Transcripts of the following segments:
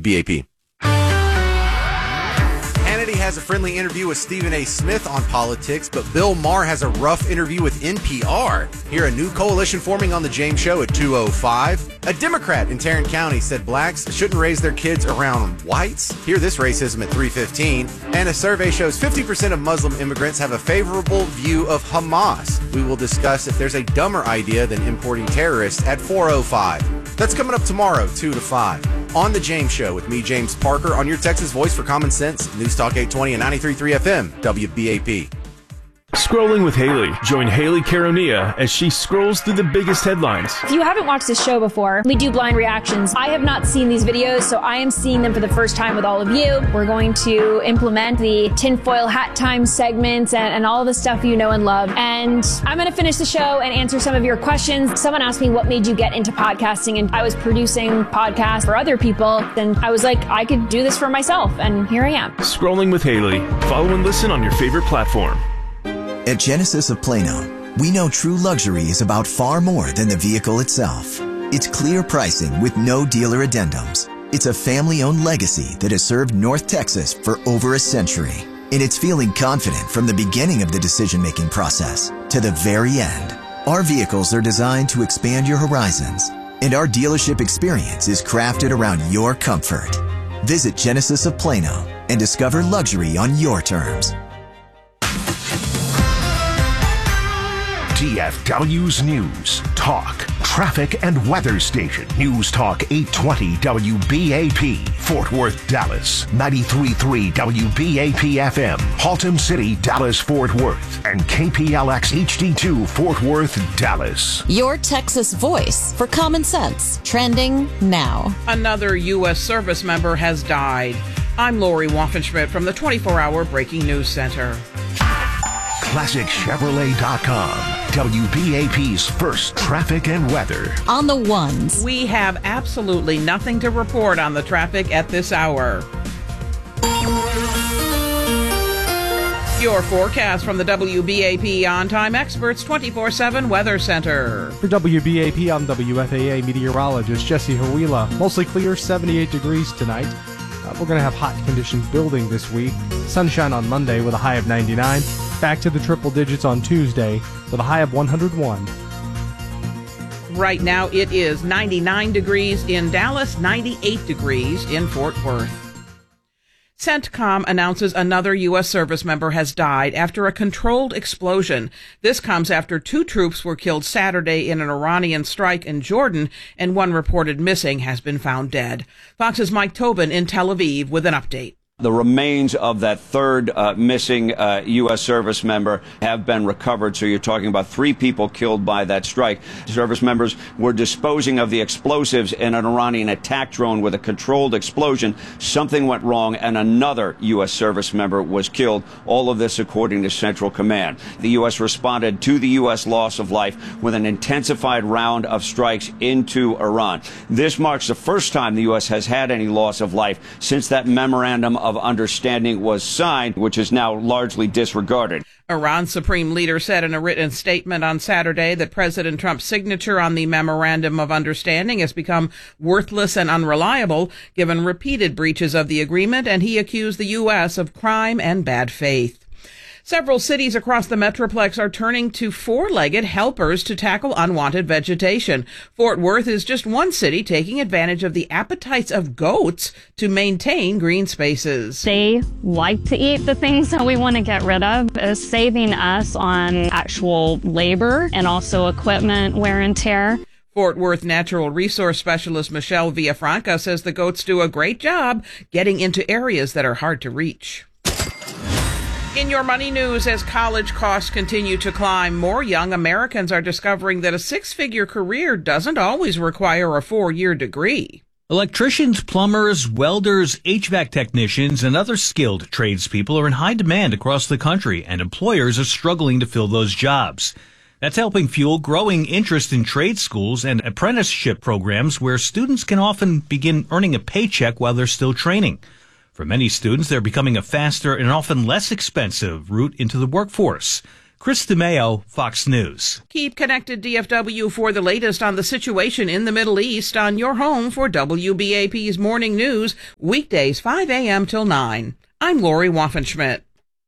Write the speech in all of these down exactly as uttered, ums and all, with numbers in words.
B A P. Hannity has a friendly interview with Stephen A. Smith on politics, but Bill Maher has a rough interview with N P R. Hear a new coalition forming on The James Show at two oh five. A Democrat in Tarrant County said blacks shouldn't raise their kids around whites. Hear this racism at three fifteen. And a survey shows fifty percent of Muslim immigrants have a favorable view of Hamas. We will discuss if there's a dumber idea than importing terrorists at four oh five. That's coming up tomorrow, two to five. On The James Show with me, James Parker, on your Texas voice for Common Sense, News Talk eight twenty and ninety-three point three F M, W B A P. Scrolling with Haley. Join Haley Caronia as she scrolls through the biggest headlines. If you haven't watched this show before, we do blind reactions. I have not seen these videos, so I am seeing them for the first time with all of you. We're going to implement the tinfoil hat time segments and, and all the stuff you know and love. And I'm going to finish the show and answer some of your questions. Someone asked me what made you get into podcasting, and I was producing podcasts for other people. And I was like, I could do this for myself, and here I am. Scrolling with Haley. Follow and listen on your favorite platform. At Genesis of Plano, we know true luxury is about far more than the vehicle itself. It's clear pricing with no dealer addendums. It's a family-owned legacy that has served North Texas for over a century. And it's feeling confident from the beginning of the decision-making process to the very end. Our vehicles are designed to expand your horizons, and our dealership experience is crafted around your comfort. Visit Genesis of Plano and discover luxury on your terms. T F W's News, Talk, Traffic and Weather Station. News Talk eight twenty W B A P, Fort Worth, Dallas. ninety-three point three W B A P F M, Haltom City, Dallas, Fort Worth. And K P L X H D two, Fort Worth, Dallas. Your Texas voice for Common Sense. Trending now. Another U S service member has died. I'm Lori Waffenschmidt from the twenty-four hour Breaking News Center. Classic Chevrolet dot com, W B A P's first traffic and weather. On the ones. We have absolutely nothing to report on the traffic at this hour. Your forecast from the W B A P On Time Experts twenty-four seven Weather Center. For W B A P, I'm W F A A meteorologist Jesse Huila. Mostly clear, seventy-eight degrees tonight. Uh, we're going to have hot conditions building this week. Sunshine on Monday with a high of ninety-nine. Back to the triple digits on Tuesday with a high of one hundred one. Right now it is ninety-nine degrees in Dallas, ninety-eight degrees in Fort Worth. CENTCOM announces another U S service member has died after a controlled explosion. This comes after two troops were killed Saturday in an Iranian strike in Jordan, and one reported missing has been found dead. Fox's Mike Tobin in Tel Aviv with an update. The remains of that third uh, missing uh, U S service member have been recovered. So you're talking about three people killed by that strike. Service members were disposing of the explosives in an Iranian attack drone with a controlled explosion. Something went wrong and another U S service member was killed. All of this according to Central Command. The U S responded to the U S loss of life with an intensified round of strikes into Iran. This marks the first time the U S has had any loss of life since that memorandum of understanding was signed, which is now largely disregarded. Iran's supreme leader said in a written statement on Saturday that President Trump's signature on the memorandum of understanding has become worthless and unreliable given repeated breaches of the agreement, and he accused the U S of crime and bad faith. Several cities across the Metroplex are turning to four-legged helpers to tackle unwanted vegetation. Fort Worth is just one city taking advantage of the appetites of goats to maintain green spaces. They like to eat the things that we want to get rid of, is saving us on actual labor and also equipment wear and tear. Fort Worth natural resource specialist Michelle Villafranca says the goats do a great job getting into areas that are hard to reach. In your money news, as college costs continue to climb, more young Americans are discovering that a six-figure career doesn't always require a four-year degree. Electricians, plumbers, welders, H V A C technicians, and other skilled tradespeople are in high demand across the country, and employers are struggling to fill those jobs. That's helping fuel growing interest in trade schools and apprenticeship programs where students can often begin earning a paycheck while they're still training. For many students, they're becoming a faster and often less expensive route into the workforce. Chris DeMeo, Fox News. Keep connected, D F W, for the latest on the situation in the Middle East on your home for W B A P's Morning News, weekdays five a.m. till nine. I'm Lori Waffenschmidt.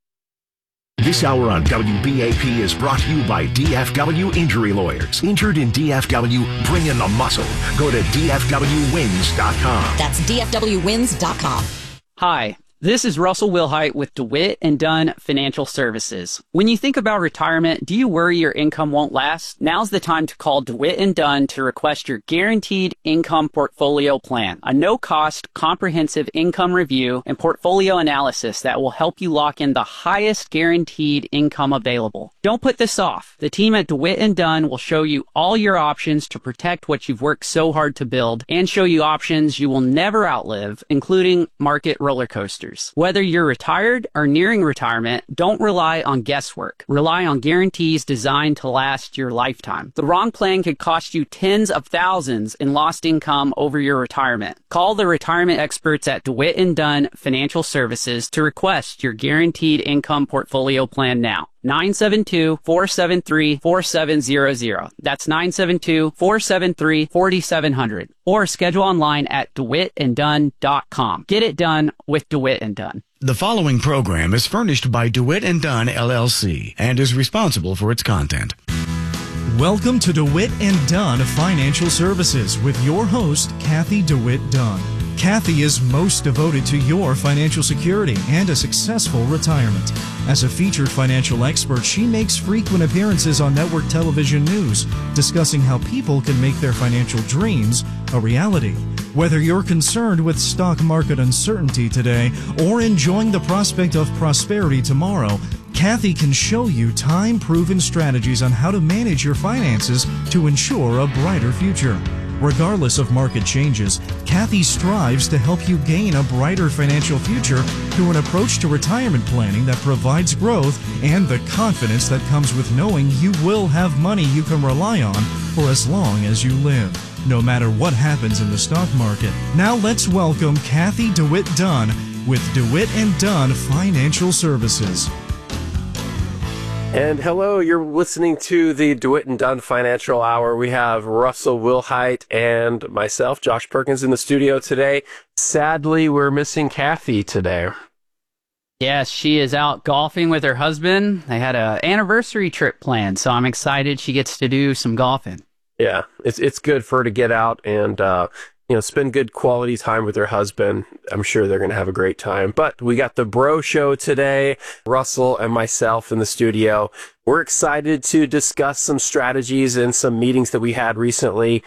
This hour on W B A P is brought to you by D F W Injury Lawyers. Injured in D F W, bring in the muscle. Go to D F W wins dot com. That's D F W wins dot com. Hi, this is Russell Wilhite with DeWitt and Dunn Financial Services. When you think about retirement, do you worry your income won't last? Now's the time to call DeWitt and Dunn to request your Guaranteed Income Portfolio Plan, a no-cost, comprehensive income review and portfolio analysis that will help you lock in the highest guaranteed income available. Don't put this off. The team at DeWitt and Dunn will show you all your options to protect what you've worked so hard to build and show you options you will never outlive, including market roller coasters. Whether you're retired or nearing retirement, don't rely on guesswork. Rely on guarantees designed to last your lifetime. The wrong plan could cost you tens of thousands in lost income over your retirement. Call the retirement experts at DeWitt and Dunn Financial Services to request your Guaranteed Income Portfolio Plan now. nine seven two, four seven three, four seven zero zero. That's nine seven two, four seven three, four seven zero zero. Or schedule online at DeWitt and Dunn dot com. Get it done with DeWitt and Dunn. The following program is furnished by DeWitt and Dunn, L L C, and is responsible for its content. Welcome to DeWitt and Dunn Financial Services with your host, Kathy DeWitt Dunn. Kathy is most devoted to your financial security and a successful retirement. As a featured financial expert, she makes frequent appearances on network television news, discussing how people can make their financial dreams a reality. Whether you're concerned with stock market uncertainty today or enjoying the prospect of prosperity tomorrow, Kathy can show you time-proven strategies on how to manage your finances to ensure a brighter future. Regardless of market changes, Kathy strives to help you gain a brighter financial future through an approach to retirement planning that provides growth and the confidence that comes with knowing you will have money you can rely on for as long as you live, no matter what happens in the stock market. Now let's welcome Kathy DeWitt Dunn with DeWitt and Dunn Financial Services. And hello, you're listening to the DeWitt and Dunn Financial Hour. We have Russell Wilhite and myself, Josh Perkins, in the studio today. Sadly, we're missing Kathy today. Yes, she is out golfing with her husband. They had an anniversary trip planned, so I'm excited she gets to do some golfing. Yeah, it's it's good for her to get out and uh, you know, spend good quality time with her husband. I'm sure they're going to have a great time. But we got the Bro Show today, Russell and myself in the studio. We're excited to discuss some strategies and some meetings that we had recently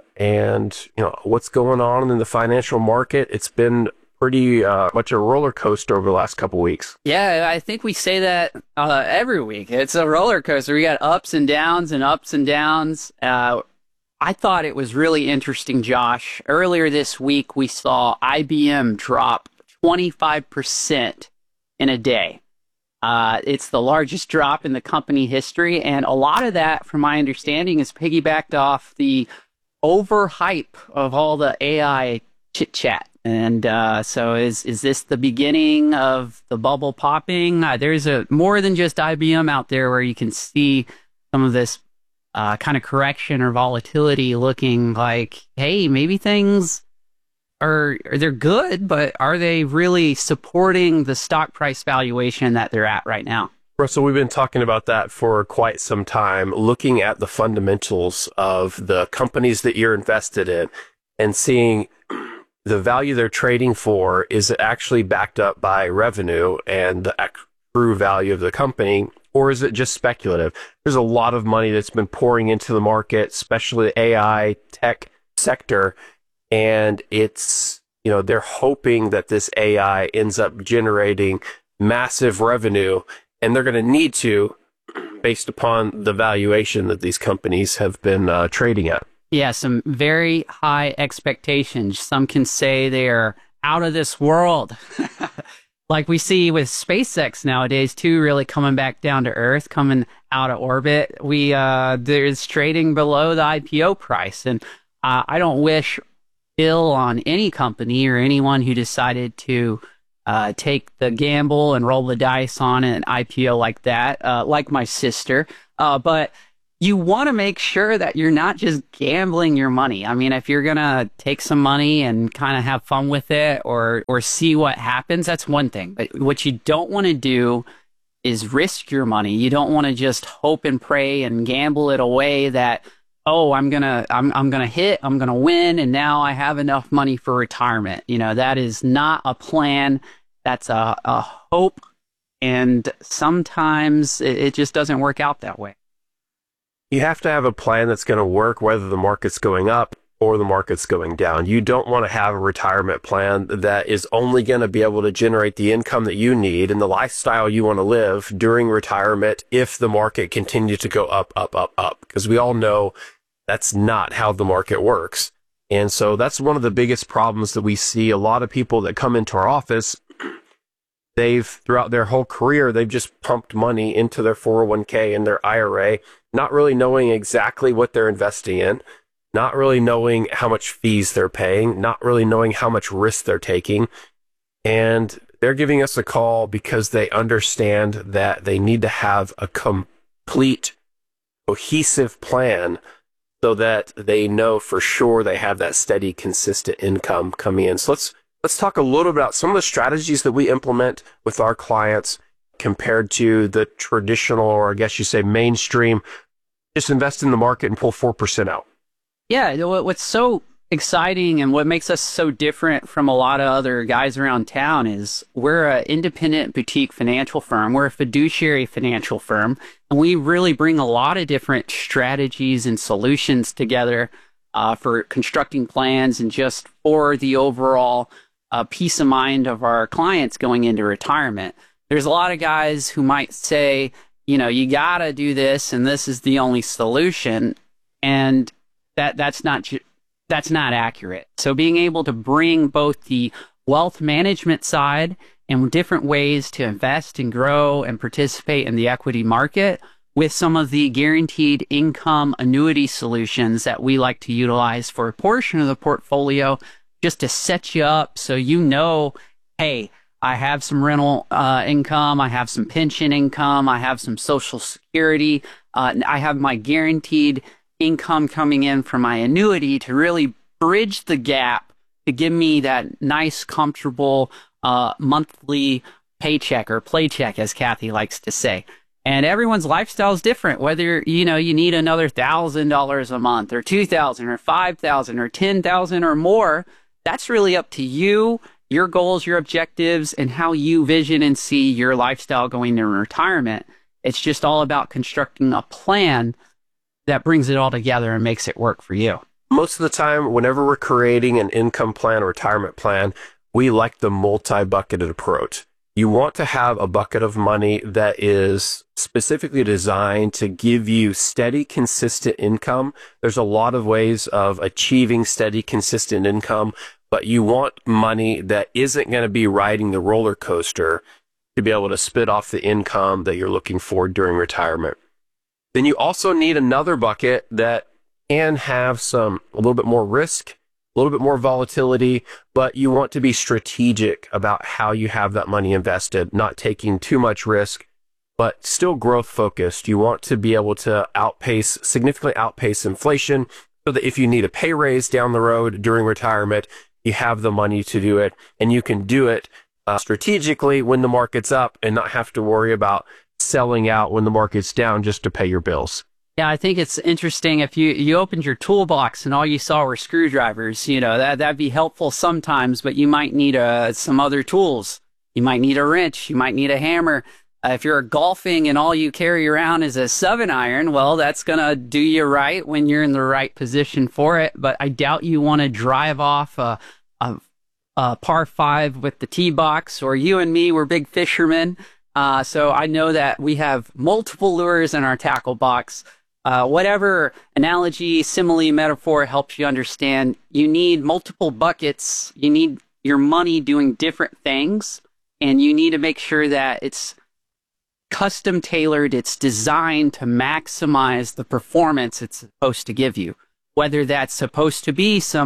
and, you know, what's going on in the financial market. It's been pretty uh, much a roller coaster over the last couple weeks. Yeah, I think we say that uh, every week. It's a roller coaster. We got ups and downs and ups and downs. Uh, I thought it was really interesting, Josh. Earlier this week, we saw I B M drop twenty-five percent in a day. Uh, it's the largest drop in the company history, and a lot of that, from my understanding, is piggybacked off the overhype of all the A I chit-chat. And uh, so is is this the beginning of the bubble popping? Uh, there's a more than just I B M out there where you can see some of this Uh, kind of correction or volatility looking like, hey, maybe things are, they're good, but are they really supporting the stock price valuation that they're at right now? Russell, we've been talking about that for quite some time, looking at the fundamentals of the companies that you're invested in and seeing the value they're trading for. Is it actually backed up by revenue and the true value of the company? Or is it just speculative? There's a lot of money that's been pouring into the market, especially the A I tech sector. And it's, you know, they're hoping that this A I ends up generating massive revenue, and they're going to need to, based upon the valuation that these companies have been uh, trading at. Yeah, some very high expectations. Some can say they're out of this world. Like we see with SpaceX nowadays, too, really coming back down to Earth, coming out of orbit. We uh, there's trading below the I P O price. And uh, I don't wish ill on any company or anyone who decided to uh, take the gamble and roll the dice on an I P O like that, uh, like my sister. Uh, but you want to make sure that you're not just gambling your money. I mean, if you're going to take some money and kind of have fun with it or, or see what happens, that's one thing. But what you don't want to do is risk your money. You don't want to just hope and pray and gamble it away that, oh, I'm going to, I'm, I'm going to hit, I'm going to win. And now I have enough money for retirement. You know, that is not a plan. That's a, a hope. And sometimes it, it just doesn't work out that way. You have to have a plan that's going to work whether the market's going up or the market's going down. You don't want to have a retirement plan that is only going to be able to generate the income that you need and the lifestyle you want to live during retirement if the market continues to go up, up, up, up. Because we all know that's not how the market works. And so that's one of the biggest problems that we see. A lot of people that come into our office, they've, throughout their whole career, they've just pumped money into their four oh one k and their I R A, not really knowing exactly what they're investing in, not really knowing how much fees they're paying, not really knowing how much risk they're taking. And they're giving us a call because they understand that they need to have a complete, cohesive plan so that they know for sure they have that steady, consistent income coming in. So let's let's talk a little about some of the strategies that we implement with our clients compared to the traditional, or I guess you say mainstream, just invest in the market and pull four percent out. Yeah, what's so exciting and what makes us so different from a lot of other guys around town is we're an independent boutique financial firm. We're a fiduciary financial firm, and we really bring a lot of different strategies and solutions together uh, for constructing plans and just for the overall uh, peace of mind of our clients going into retirement. There's a lot of guys who might say, you know, you got to do this and this is the only solution. And that that's not that's not accurate. So being able to bring both the wealth management side and different ways to invest and grow and participate in the equity market with some of the guaranteed income annuity solutions that we like to utilize for a portion of the portfolio just to set you up so you know, hey, I have some rental uh, income, I have some pension income, I have some Social Security, uh, I have my guaranteed income coming in from my annuity to really bridge the gap to give me that nice, comfortable uh, monthly paycheck or playcheck, as Kathy likes to say. And everyone's lifestyle is different, whether, you know, you need another one thousand dollars a month or two thousand dollars or five thousand dollars or ten thousand dollars or more. That's really up to you, your goals, your objectives, and how you vision and see your lifestyle going into retirement. It's just all about constructing a plan that brings it all together and makes it work for you. Most of the time, whenever we're creating an income plan or retirement plan, we like the multi-bucketed approach. You want to have a bucket of money that is specifically designed to give you steady, consistent income. There's a lot of ways of achieving steady, consistent income, but you want money that isn't going to be riding the roller coaster to be able to spit off the income that you're looking for during retirement. Then you also need another bucket that can have some, a little bit more risk, a little bit more volatility, but you want to be strategic about how you have that money invested, not taking too much risk, but still growth focused. You want to be able to outpace, significantly outpace inflation so that if you need a pay raise down the road during retirement, you have the money to do it, and you can do it uh, strategically when the market's up and not have to worry about selling out when the market's down just to pay your bills. Yeah, I think it's interesting if you, you opened your toolbox and all you saw were screwdrivers, you know, that, that'd be helpful sometimes, but you might need uh, some other tools. You might need a wrench. You might need a hammer. Uh, if you're golfing and all you carry around is a seven iron, well, that's going to do you right when you're in the right position for it. But I doubt you want to drive off a, a, a par five with the tee box, or you and me, we're big fishermen. Uh, so I know that we have multiple lures in our tackle box. Uh, whatever analogy, simile, metaphor helps you understand, you need multiple buckets. You need your money doing different things, and you need to make sure that it's custom tailored. It's designed to maximize the performance it's supposed to give you, whether that's supposed to be some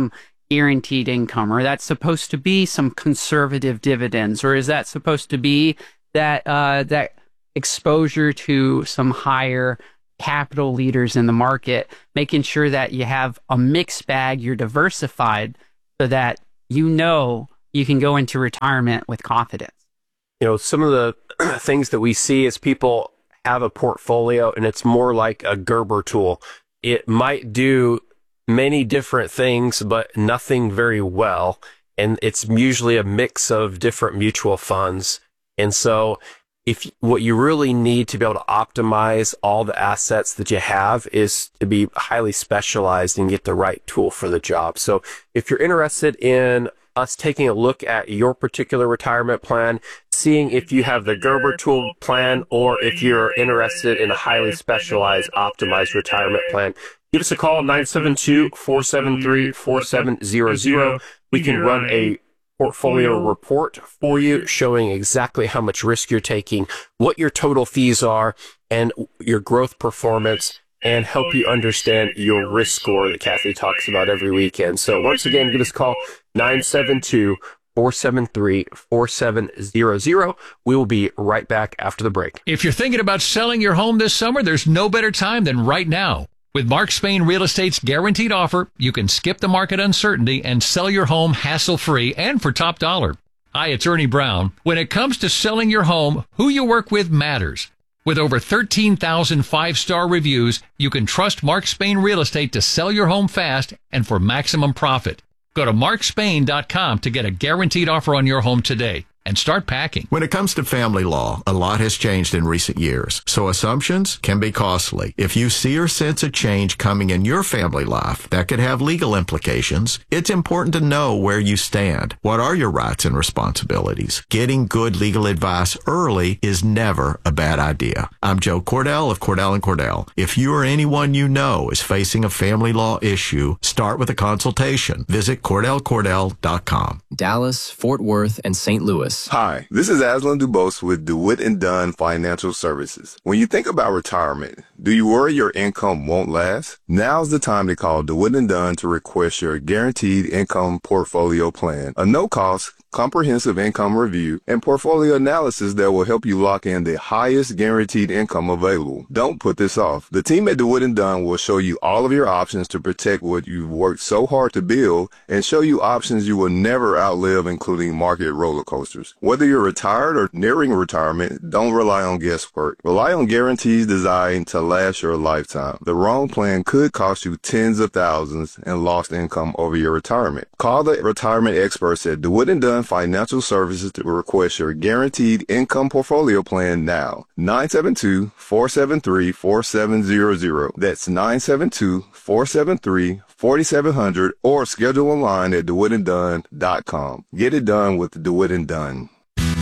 guaranteed income, or that's supposed to be some conservative dividends, or is that supposed to be that uh, that exposure to some higher capital leaders in the market, making sure that you have a mixed bag, you're diversified, so that you know you can go into retirement with confidence. You know, some of the things that we see is people have a portfolio and it's more like a Gerber tool. It might do many different things, but nothing very well. And it's usually a mix of different mutual funds. And so if what you really need to be able to optimize all the assets that you have is to be highly specialized and get the right tool for the job. So if you're interested in us taking a look at your particular retirement plan, seeing if you have the Gerber tool plan, or if you're interested in a highly specialized, optimized retirement plan, give us a call, nine seven two, four seven three, four seven zero zero. We can run a portfolio report for you showing exactly how much risk you're taking, what your total fees are, and your growth performance, and help you understand your risk score that Kathy talks about every weekend. So once again, give us a call, nine seven two, four seven three, four seven zero zero. We will be right back after the break. If you're thinking about selling your home this summer, there's no better time than right now. With Mark Spain Real Estate's guaranteed offer, you can skip the market uncertainty and sell your home hassle-free and for top dollar. Hi, it's Ernie Brown. When it comes to selling your home, who you work with matters. With over thirteen thousand five-star reviews, you can trust Mark Spain Real Estate to sell your home fast and for maximum profit. Go to mark spain dot com to get a guaranteed offer on your home today and start packing. When it comes to family law, a lot has changed in recent years, so assumptions can be costly. If you see or sense a change coming in your family life that could have legal implications, it's important to know where you stand. What are your rights and responsibilities? Getting good legal advice early is never a bad idea. I'm Joe Cordell of Cordell and Cordell. If you or anyone you know is facing a family law issue, start with a consultation. Visit cordell cordell dot com. Dallas, Fort Worth, and Saint Louis. Hi, this is Aslan Dubose with DeWitt and Dunn Financial Services. When you think about retirement, do you worry your income won't last? Now's the time to call DeWitt and Dunn to request your guaranteed income portfolio plan, a no-cost, comprehensive income review, and portfolio analysis that will help you lock in the highest guaranteed income available. Don't put this off. The team at DeWitt and Dunn will show you all of your options to protect what you've worked so hard to build and show you options you will never outlive, including market roller coasters. Whether you're retired or nearing retirement, don't rely on guesswork. Rely on guarantees designed to last your lifetime. The wrong plan could cost you tens of thousands and lost income over your retirement. Call the retirement experts at DeWitt and Dunn Financial Services to request your guaranteed income portfolio plan now. nine seven two, four seven three, four seven zero zero. That's nine seven two, four seven three, four seven zero zero, or schedule online at dewitt and dunn dot com. Get it done with DeWitt and Dunn.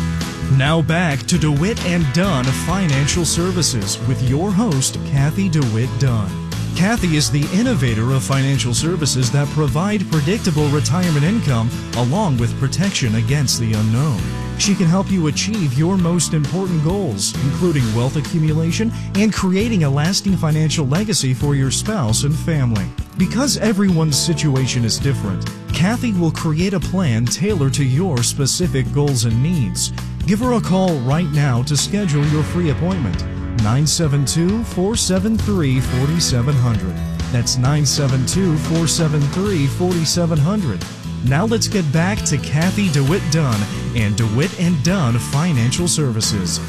Now back to DeWitt and Dunn Financial Services with your host, Kathy DeWitt Dunn. Kathy is the innovator of financial services that provide predictable retirement income along with protection against the unknown. She can help you achieve your most important goals, including wealth accumulation and creating a lasting financial legacy for your spouse and family. Because everyone's situation is different, Kathy will create a plan tailored to your specific goals and needs. Give her a call right now to schedule your free appointment. nine seven two, four seven three, four seven zero zero. That's nine seven two, four seven three, four seven zero zero. Now let's get back to Kathy DeWitt Dunn and DeWitt and Dunn Financial Services.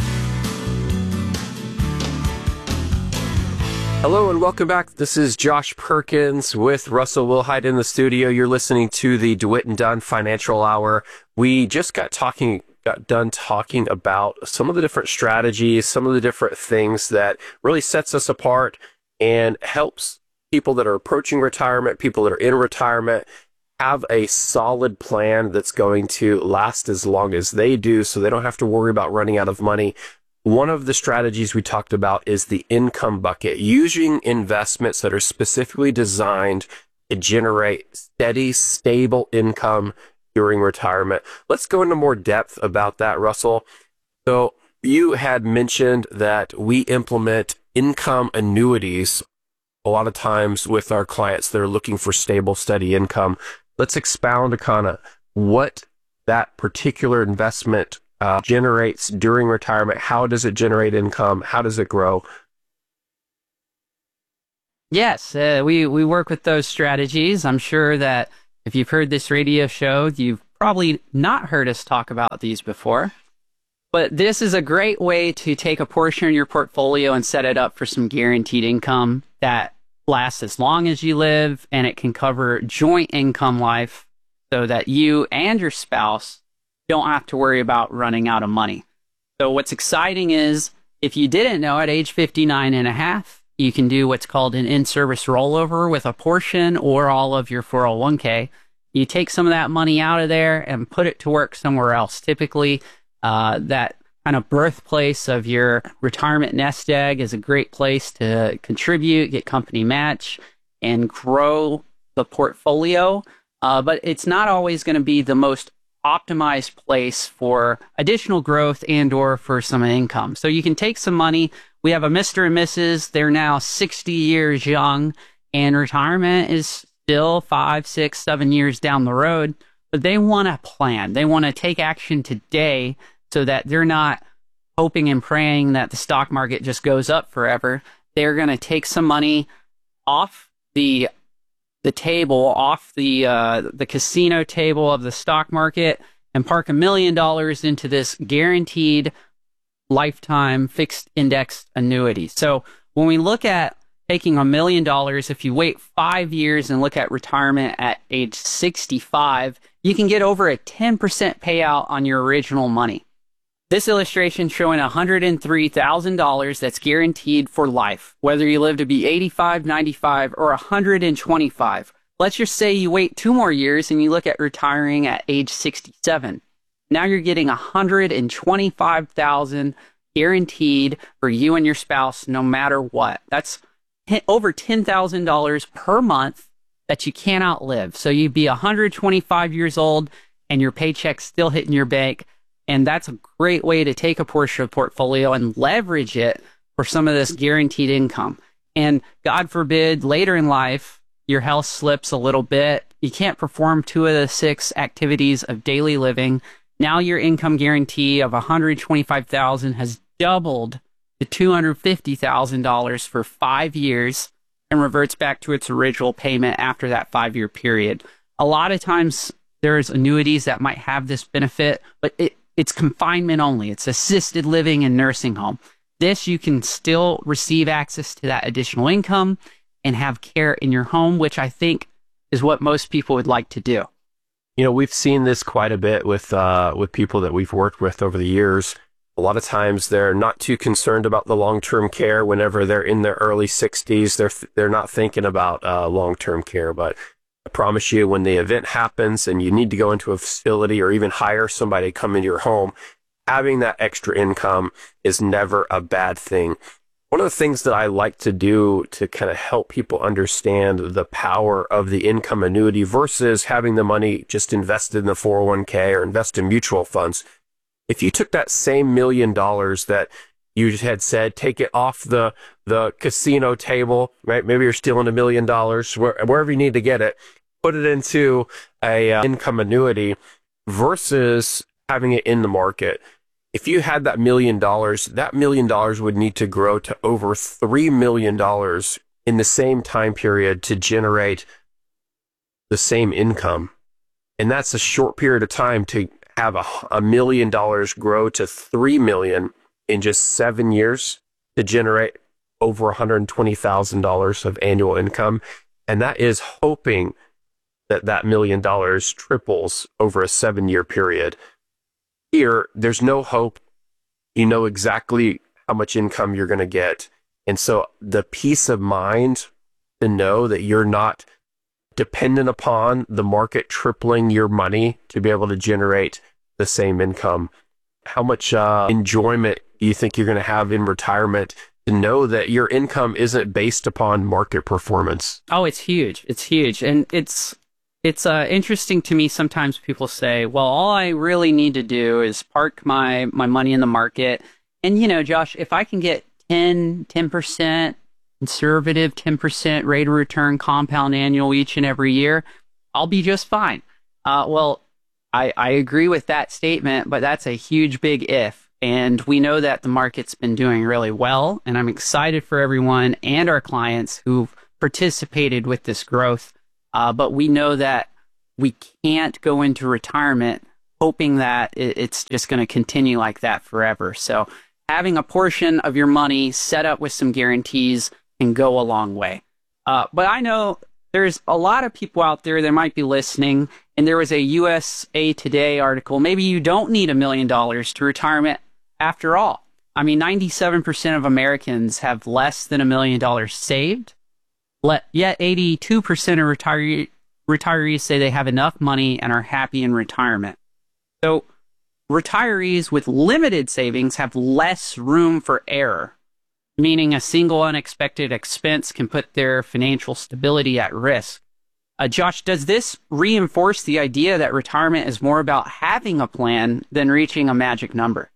Hello and welcome back. This is Josh Perkins with Russell Wilhite in the studio. You're listening to the DeWitt and Dunn Financial Hour. We just got talking got done talking about some of the different strategies, some of the different things that really sets us apart and helps people that are approaching retirement, people that are in retirement, have a solid plan that's going to last as long as they do so they don't have to worry about running out of money. One of the strategies we talked about is the income bucket, using investments that are specifically designed to generate steady, stable income during retirement. Let's go into more depth about that, Russell. So you had mentioned that we implement income annuities a lot of times with our clients that are looking for stable, steady income. let's expound upon it, what that particular investment uh, generates during retirement. How does it generate income? How does it grow? Yes, uh, we, we work with those strategies. I'm sure that if you've heard this radio show, you've probably not heard us talk about these before. But this is a great way to take a portion of your portfolio and set it up for some guaranteed income that lasts as long as you live, and it can cover joint income life so that you and your spouse don't have to worry about running out of money. So what's exciting is, if you didn't know, at age fifty-nine and a half, you can do what's called an in-service rollover with a portion or all of your four oh one k. You take some of that money out of there and put it to work somewhere else. Typically, uh, that kind of birthplace of your retirement nest egg is a great place to contribute, get company match, and grow the portfolio. Uh, but it's not always going to be the most optimized place for additional growth and or for some income. So you can take some money. We have a Mister and Missus They're now sixty years young, and retirement is still five, six, seven years down the road. But they want to plan. They want to take action today so that they're not hoping and praying that the stock market just goes up forever. They're going to take some money off the the table, off the uh, the casino table of the stock market, and park a million dollars into this guaranteed lifetime fixed indexed annuity. So when we look at taking a million dollars, if you wait five years and look at retirement at age sixty-five, you can get over a ten percent payout on your original money. This illustration showing one hundred three thousand dollars that's guaranteed for life, whether you live to be eighty-five, ninety-five, or one hundred twenty-five. Let's just say you wait two more years and you look at retiring at age sixty-seven. Now you're getting one hundred twenty-five thousand dollars guaranteed for you and your spouse no matter what. That's over ten thousand dollars per month that you can't outlive. So you'd be one hundred twenty-five years old and your paycheck's still hitting your bank. And that's a great way to take a portion of the portfolio and leverage it for some of this guaranteed income. And God forbid, later in life, your health slips a little bit. You can't perform two of the six activities of daily living. Now your income guarantee of one hundred twenty-five thousand dollars has doubled to two hundred fifty thousand dollars for five years and reverts back to its original payment after that five-year period. A lot of times there's annuities that might have this benefit, but it It's confinement only. It's assisted living and nursing home. This, you can still receive access to that additional income and have care in your home, which I think is what most people would like to do. You know, we've seen this quite a bit with uh, with people that we've worked with over the years. A lot of times they're not too concerned about the long-term care. Whenever they're in their early sixties, they're they're not thinking about uh, long-term care, but I promise you, when the event happens and you need to go into a facility or even hire somebody to come into your home, having that extra income is never a bad thing. One of the things that I like to do to kind of help people understand the power of the income annuity versus having the money just invested in the four oh one k or invest in mutual funds. If you took that same million dollars that you had said, take it off the, the casino table, right? Maybe you're stealing a million dollars, wherever you need to get it, put it into a uh, income annuity versus having it in the market. If you had that million dollars, that million dollars would need to grow to over three million dollars in the same time period to generate the same income. And that's a short period of time to have a, a million dollars grow to three million in just seven years to generate over one hundred twenty thousand dollars of annual income. And that is hoping that that million dollars triples over a seven-year period. Here, there's no hope. You know exactly how much income you're going to get. And so the peace of mind to know that you're not dependent upon the market tripling your money to be able to generate the same income. How much uh, enjoyment do you think you're going to have in retirement to know that your income isn't based upon market performance? Oh, it's huge. It's huge. And it's it's uh, interesting to me. Sometimes people say, well, all I really need to do is park my, my money in the market. And, you know, Josh, if I can get ten, ten percent conservative, ten percent rate of return compound annual each and every year, I'll be just fine. Uh, well, I, I agree with that statement, but that's a huge big if. And we know that the market's been doing really well, and I'm excited for everyone and our clients who've participated with this growth. Uh, but we know that we can't go into retirement hoping that it, it's just going to continue like that forever. So having a portion of your money set up with some guarantees can go a long way. Uh, but I know there's a lot of people out there that might be listening, and there was a U S A Today article. Maybe you don't need a million dollars to retirement after all. I mean, ninety-seven percent of Americans have less than a million dollars saved, yet eighty-two percent of retiree, retirees say they have enough money and are happy in retirement. So retirees with limited savings have less room for error, meaning a single unexpected expense can put their financial stability at risk. Uh, Josh, does this reinforce the idea that retirement is more about having a plan than reaching a magic number?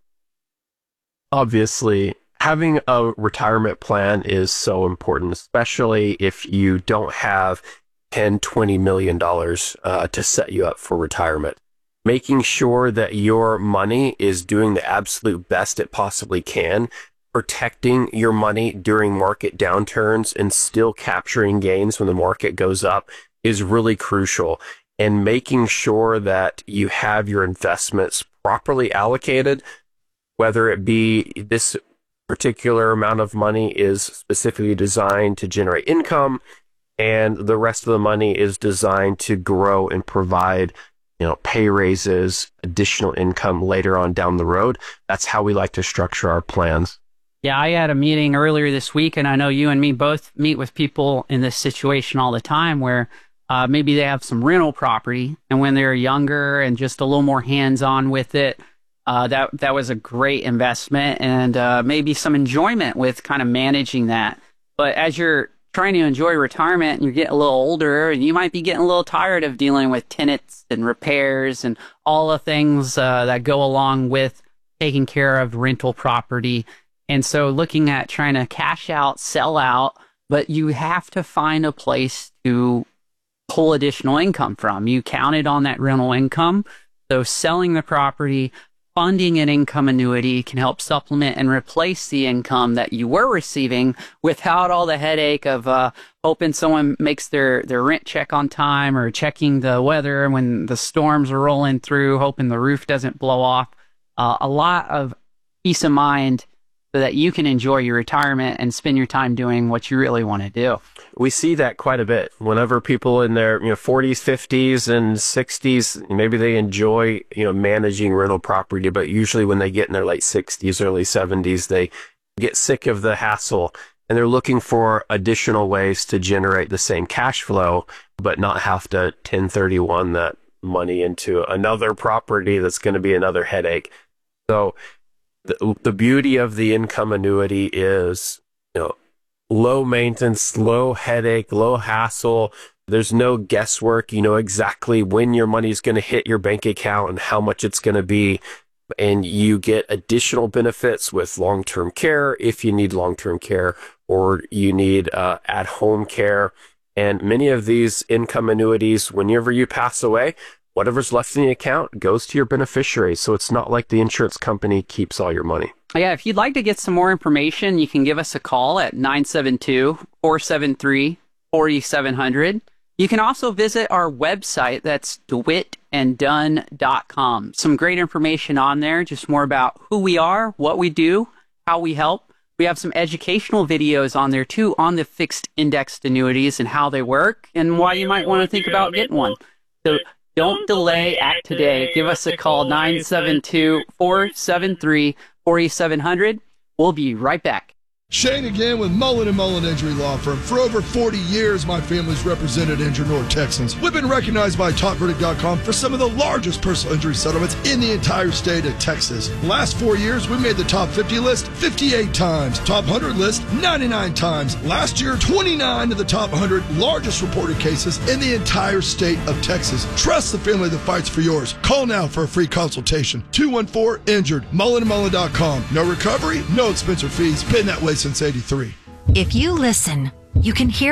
Obviously, having a retirement plan is so important, especially if you don't have ten, twenty million dollars uh, to set you up for retirement. Making sure that your money is doing the absolute best it possibly can, protecting your money during market downturns and still capturing gains when the market goes up is really crucial. And making sure that you have your investments properly allocated, whether it be this particular amount of money is specifically designed to generate income and the rest of the money is designed to grow and provide, you know, pay raises, additional income later on down the road. That's how we like to structure our plans. Yeah, I had a meeting earlier this week, and I know you and me both meet with people in this situation all the time where uh, maybe they have some rental property, and when they're younger and just a little more hands-on with it, uh, that that was a great investment and uh, maybe some enjoyment with kind of managing that. But as you're trying to enjoy retirement and you're getting a little older, and you might be getting a little tired of dealing with tenants and repairs and all the things uh, that go along with taking care of rental property. And so looking at trying to cash out, sell out, but you have to find a place to pull additional income from. You counted on that rental income. So selling the property, funding an income annuity can help supplement and replace the income that you were receiving without all the headache of uh, hoping someone makes their, their rent check on time or checking the weather when the storms are rolling through, hoping the roof doesn't blow off. Uh, a lot of peace of mind so that you can enjoy your retirement and spend your time doing what you really want to do. We see that quite a bit. Whenever people in their you know forties, fifties, and sixties, maybe they enjoy you know managing rental property, but usually when they get in their late sixties, early seventies, they get sick of the hassle and they're looking for additional ways to generate the same cash flow, but not have to ten thirty-one that money into another property that's going to be another headache. So The, the beauty of the income annuity is, you know, low maintenance, low headache, low hassle. There's no guesswork. You know exactly when your money is going to hit your bank account and how much it's going to be. And you get additional benefits with long-term care if you need long-term care or you need uh, at-home care. And many of these income annuities, whenever you pass away, whatever's left in the account goes to your beneficiaries. So it's not like the insurance company keeps all your money. Yeah, if you'd like to get some more information, you can give us a call at nine seven two, four seven three, four seven zero zero. You can also visit our website. That's dewitt and dunn dot com. Some great information on there, just more about who we are, what we do, how we help. We have some educational videos on there, too, on the fixed indexed annuities and how they work and why you might want to think about getting one. So don't delay, act today. Give us a call, nine seven two, four seven three, four seven zero zero. We'll be right back. Shane again with Mullen and Mullen Injury Law Firm. For over forty years, my family's represented injured North Texans. We've been recognized by top verdict dot com for some of the largest personal injury settlements in the entire state of Texas. The last four years, we made the top fifty list fifty-eight times, top one hundred list ninety-nine times. Last year, twenty-nine of the top one hundred largest reported cases in the entire state of Texas. Trust the family that fights for yours. Call now for a free consultation. two one four, injured, mullen and mullen dot com. No recovery, no expense or fees. Been that way since eighty-three. If you listen, you can hear it.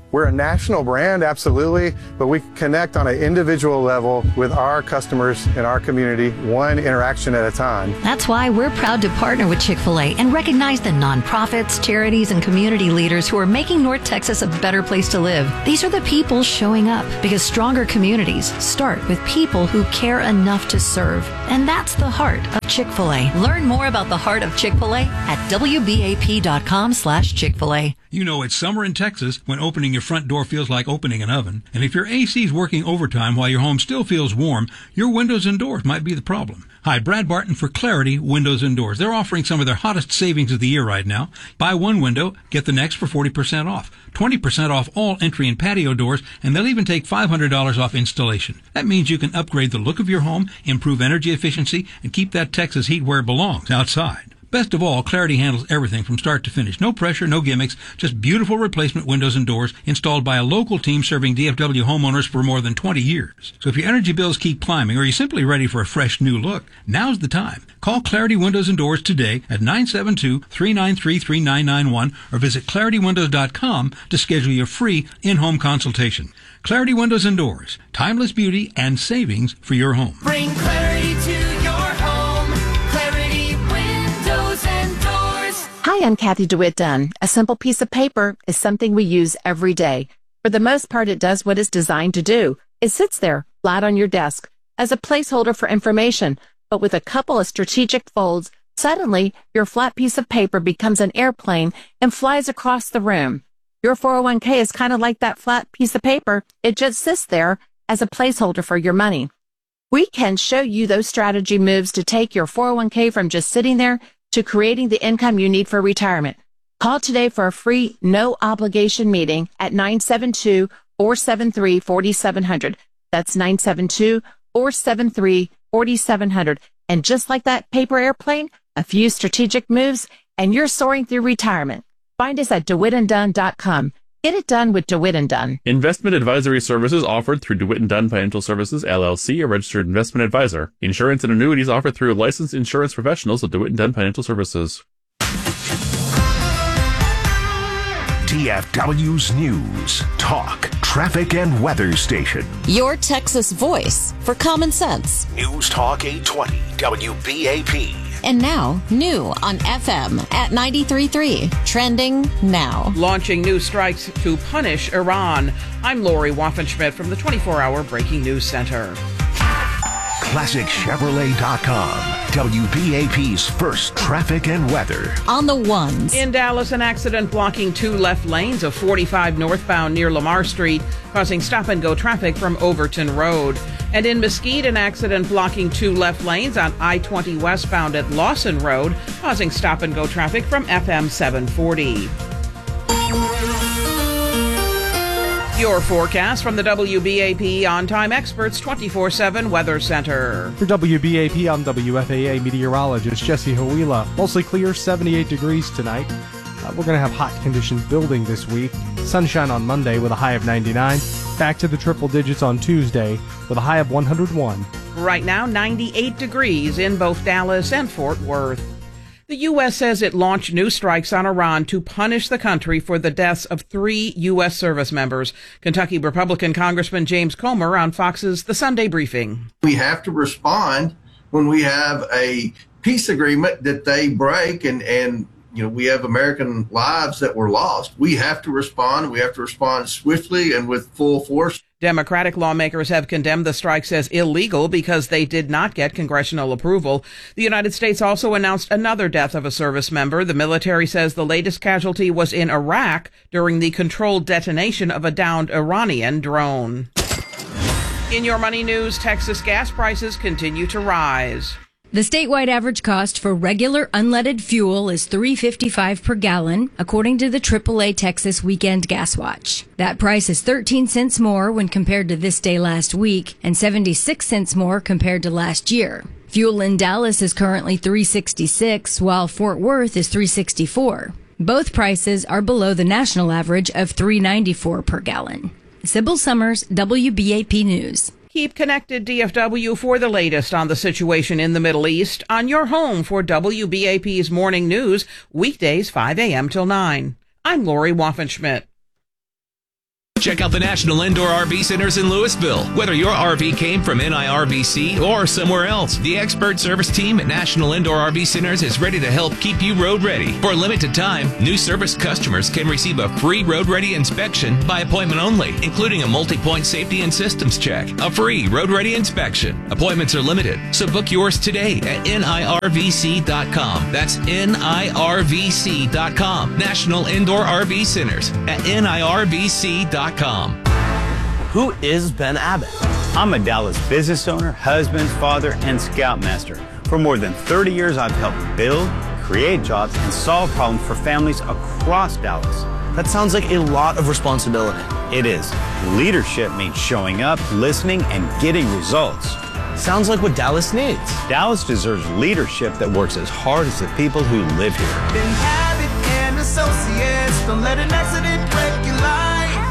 We're a national brand, absolutely, but we connect on an individual level with our customers in our community, one interaction at a time. That's why we're proud to partner with Chick-fil-A and recognize the nonprofits, charities, and community leaders who are making North Texas a better place to live. These are the people showing up because stronger communities start with people who care enough to serve. And that's the heart of Chick-fil-A. Learn more about the heart of Chick-fil-A at W B A P dot com slash Chick-fil-A. You know, it's summer in Texas when opening your front door feels like opening an oven. And if your A C is working overtime while your home still feels warm, your windows and doors might be the problem. Hi, Brad Barton for Clarity Windows and Doors. They're offering some of their hottest savings of the year right now. Buy one window, get the next for forty percent off. twenty percent off all entry and patio doors, and they'll even take five hundred dollars off installation. That means you can upgrade the look of your home, improve energy efficiency, and keep that Texas heat where it belongs, outside. Best of all, Clarity handles everything from start to finish. No pressure, no gimmicks, just beautiful replacement windows and doors installed by a local team serving D F W homeowners for more than twenty years. So if your energy bills keep climbing or you're simply ready for a fresh new look, now's the time. Call Clarity Windows and Doors today at nine seven two, three nine three, three nine nine one or visit clarity windows dot com to schedule your free in-home consultation. Clarity Windows and Doors, timeless beauty and savings for your home. Bring clarity to your home. Clarity Windows and Doors. Hi, I'm Kathy DeWitt Dunn. A simple piece of paper is something we use every day. For the most part, it does what it's designed to do. It sits there, flat on your desk, as a placeholder for information. But with a couple of strategic folds, suddenly your flat piece of paper becomes an airplane and flies across the room. Your four oh one k is kind of like that flat piece of paper. It just sits there as a placeholder for your money. We can show you those strategy moves to take your four oh one k from just sitting there to creating the income you need for retirement. Call today for a free, no obligation meeting at nine seven two, four seven three, four seven zero zero. That's nine seven two, four seven three, four seven zero zero. And just like that paper airplane, a few strategic moves, and you're soaring through retirement. Find us at DeWitt and Dunn dot com. Get it done with DeWitt and Dunn. Investment advisory services offered through DeWitt and Dunn Financial Services, L L C, a registered investment advisor. Insurance and annuities offered through licensed insurance professionals of DeWitt and Dunn Financial Services. D F W's News, Talk, Traffic, and Weather Station. Your Texas voice for common sense. News Talk eight twenty W B A P. And now, new on F M at ninety-three point three. Trending now. Launching new strikes to punish Iran. I'm Lori Waffenschmidt from the twenty-four hour Breaking News Center. Classic Chevrolet dot com. W B A P's first traffic and weather. On the ones. In Dallas, an accident blocking two left lanes of forty-five northbound near Lamar Street, causing stop-and-go traffic from Overton Road. And in Mesquite, an accident blocking two left lanes on I twenty westbound at Lawson Road, causing stop-and-go traffic from F M seven forty. Your forecast from the W B A P On-Time Experts twenty-four seven Weather Center. For W B A P, I'm W F A A meteorologist Jesse Huila. Mostly clear, seventy-eight degrees tonight. Uh, we're going to have hot conditions building this week. Sunshine on Monday with a high of ninety-nine. Back to the triple digits on Tuesday with a high of one hundred one. Right now, ninety-eight degrees in both Dallas and Fort Worth. The U S says it launched new strikes on Iran to punish the country for the deaths of three U S service members. Kentucky Republican Congressman James Comer on Fox's The Sunday Briefing. We have to respond when we have a peace agreement that they break and, and you know, we have American lives that were lost. We have to respond. We have to respond swiftly and with full force. Democratic lawmakers have condemned the strikes as illegal because they did not get congressional approval. The United States also announced another death of a service member. The military says the latest casualty was in Iraq during the controlled detonation of a downed Iranian drone. In your money news, Texas gas prices continue to rise. The statewide average cost for regular unleaded fuel is three dollars and fifty-five cents per gallon, according to the triple A Texas Weekend Gas Watch. That price is thirteen cents more when compared to this day last week and seventy-six cents more compared to last year. Fuel in Dallas is currently three dollars and sixty-six cents, while Fort Worth is three dollars and sixty-four cents. Both prices are below the national average of three dollars and ninety-four cents per gallon. Sybil Summers, W B A P News. Keep connected, D F W, for the latest on the situation in the Middle East on your home for W B A P's Morning News, weekdays five a.m. till nine. I'm Lori Waffenschmidt. Check out the National Indoor R V Centers in Louisville. Whether your R V came from N I R V C or somewhere else, the expert service team at National Indoor R V Centers is ready to help keep you road ready. For a limited time, new service customers can receive a free road ready inspection by appointment only, including a multi-point safety and systems check. A free road ready inspection. Appointments are limited, so book yours today at N I R V C dot com. That's N I R V C dot com. National Indoor R V Centers at N I R V C dot com. Who is Ben Abbott? I'm a Dallas business owner, husband, father, and scoutmaster. For more than thirty years, I've helped build, create jobs, and solve problems for families across Dallas. That sounds like a lot of responsibility. It is. Leadership means showing up, listening, and getting results. Sounds like what Dallas needs. Dallas deserves leadership that works as hard as the people who live here. Ben Abbott and Associates, don't let an accident break your life.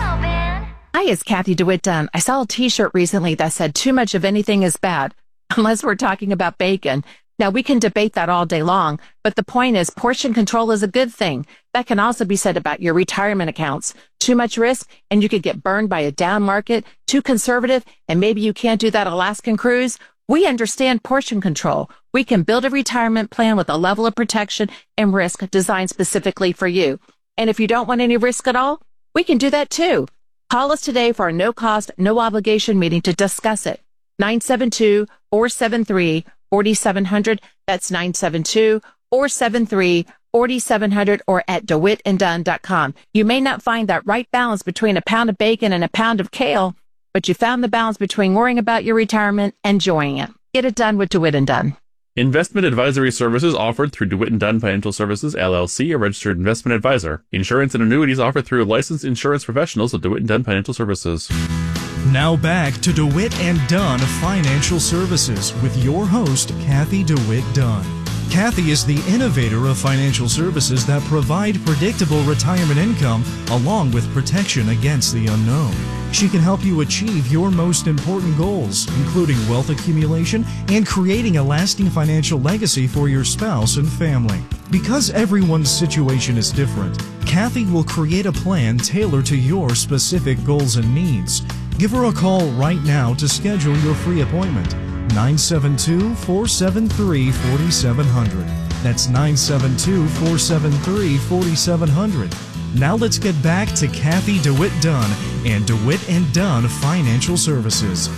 Hi, it's Kathy DeWitt Dunn. I saw a t-shirt recently that said too much of anything is bad, unless we're talking about bacon. Now, we can debate that all day long, but the point is portion control is a good thing. That can also be said about your retirement accounts. Too much risk, and you could get burned by a down market. Too conservative, and maybe you can't do that Alaskan cruise. We understand portion control. We can build a retirement plan with a level of protection and risk designed specifically for you. And if you don't want any risk at all, we can do that too. Call us today for a no-cost, no-obligation meeting to discuss it. nine seven two, four seven three, four seven zero zero. That's nine seven two, four seven three, four seven zero zero or at DeWitt and Dunn dot com. You may not find that right balance between a pound of bacon and a pound of kale, but you found the balance between worrying about your retirement and enjoying it. Get it done with DeWitt and Dunn. Investment advisory services offered through DeWitt and Dunn Financial Services, L L C, a registered investment advisor. Insurance and annuities offered through licensed insurance professionals of DeWitt and Dunn Financial Services. Now back to DeWitt and Dunn Financial Services with your host, Kathy DeWitt Dunn. Kathy is the innovator of financial services that provide predictable retirement income along with protection against the unknown. She can help you achieve your most important goals, including wealth accumulation and creating a lasting financial legacy for your spouse and family. Because everyone's situation is different, Kathy will create a plan tailored to your specific goals and needs. Give her a call right now to schedule your free appointment. nine seven two, four seven three, four seven zero zero. That's nine seven two, four seven three, four seven zero zero. Now let's get back to Kathy DeWitt Dunn and DeWitt and Dunn Financial Services.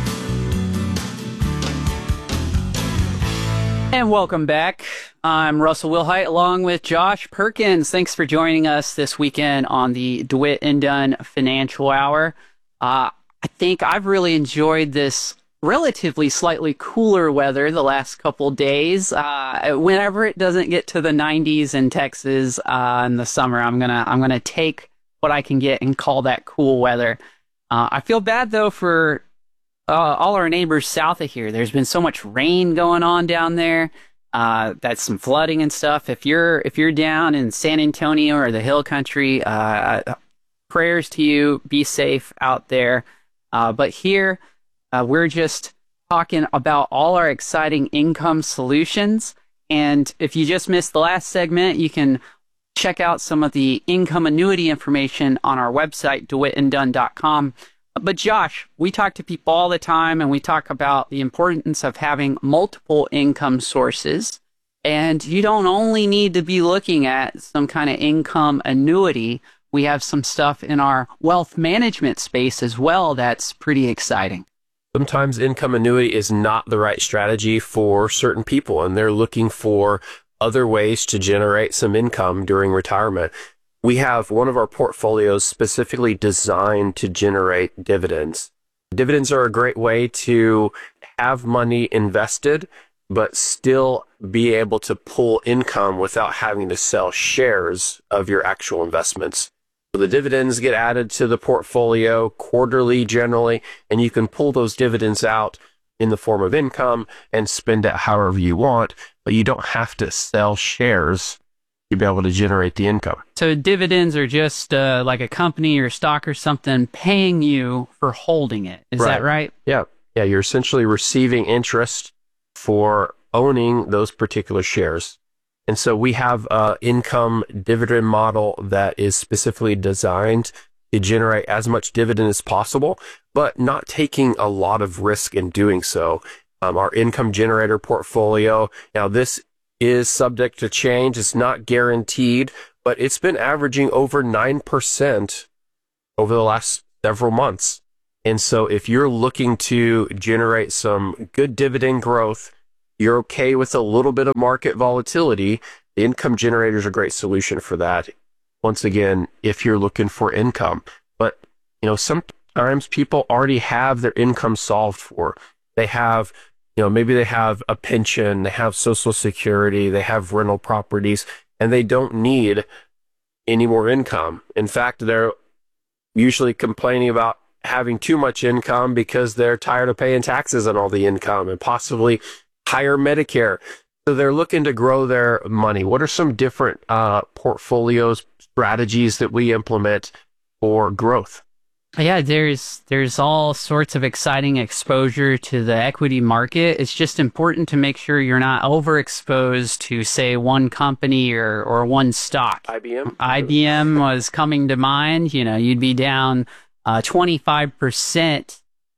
And welcome back. I'm Russell Wilhite along with Josh Perkins. Thanks for joining us this weekend on the DeWitt and Dunn Financial Hour. Uh, I think I've really enjoyed this relatively slightly cooler weather the last couple days. Uh, whenever it doesn't get to the nineties in Texas uh, in the summer, I'm gonna I'm gonna take what I can get and call that cool weather. Uh, I feel bad though for uh, all our neighbors south of here. There's been so much rain going on down there. Uh, that's some flooding and stuff. If you're if you're down in San Antonio or the Hill Country, uh, prayers to you. Be safe out there. Uh, but here. Uh, we're just talking about all our exciting income solutions. And if you just missed the last segment, you can check out some of the income annuity information on our website, DeWitt and Dunn dot com. But Josh, we talk to people all the time, and we talk about the importance of having multiple income sources. And you don't only need to be looking at some kind of income annuity. We have some stuff in our wealth management space as well that's pretty exciting. Sometimes income annuity is not the right strategy for certain people, and they're looking for other ways to generate some income during retirement. We have one of our portfolios specifically designed to generate dividends. Dividends are a great way to have money invested, but still be able to pull income without having to sell shares of your actual investments. So the dividends get added to the portfolio quarterly generally, and you can pull those dividends out in the form of income and spend it however you want, but you don't have to sell shares to be able to generate the income. So dividends are just uh, like a company or stock or something paying you for holding it. Is Right. that right? Yeah. Yeah, you're essentially receiving interest for owning those particular shares. And so we have an income dividend model that is specifically designed to generate as much dividend as possible, but not taking a lot of risk in doing so. Um, our income generator portfolio, now this is subject to change. It's not guaranteed, but it's been averaging over nine percent over the last several months. And so if you're looking to generate some good dividend growth, you're okay with a little bit of market volatility, the income generator is a great solution for that. Once again, if you're looking for income. But, you know, sometimes people already have their income solved for. They have, you know, maybe they have a pension, they have Social Security, they have rental properties, and they don't need any more income. In fact, they're usually complaining about having too much income because they're tired of paying taxes on all the income and possibly higher Medicare. So they're looking to grow their money. What are some different uh, portfolios, strategies that we implement for growth? Yeah, there's there's all sorts of exciting exposure to the equity market. It's just important to make sure you're not overexposed to, say, one company or, or one stock. I B M? I B M was coming to mind. You know, you'd be down uh, twenty-five percent